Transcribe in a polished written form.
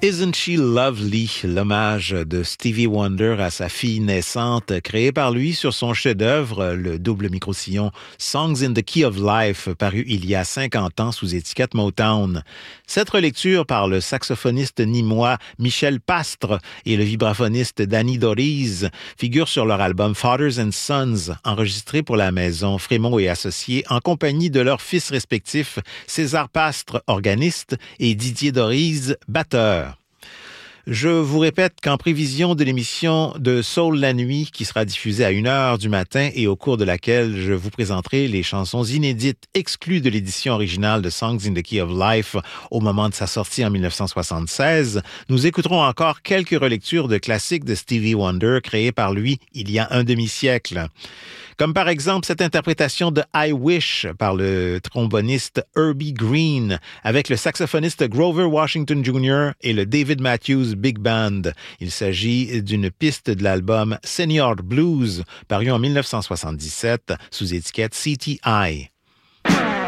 Isn't She Lovely, l'hommage de Stevie Wonder à sa fille naissante, créé par lui sur son chef-d'œuvre, le double micro-sillon Songs in the Key of Life, paru il y a 50 ans sous étiquette Motown. Cette relecture par le saxophoniste nîmois Michel Pastre et le vibraphoniste Danny Doriz figure sur leur album Fathers and Sons, enregistré pour la maison Frémont et Associés en compagnie de leurs fils respectifs César Pastre, organiste, et Didier Doriz, batteur. Je vous répète qu'en prévision de l'émission de Soul la nuit qui sera diffusée à 1h du matin et au cours de laquelle je vous présenterai les chansons inédites exclues de l'édition originale de Songs in the Key of Life au moment de sa sortie en 1976, nous écouterons encore quelques relectures de classiques de Stevie Wonder créés par lui il y a un demi-siècle. Comme par exemple cette interprétation de I Wish par le tromboniste Herbie Green avec le saxophoniste Grover Washington Jr. et le David Matthews Big Band. Il s'agit d'une piste de l'album Senior Blues paru en 1977 sous étiquette CTI.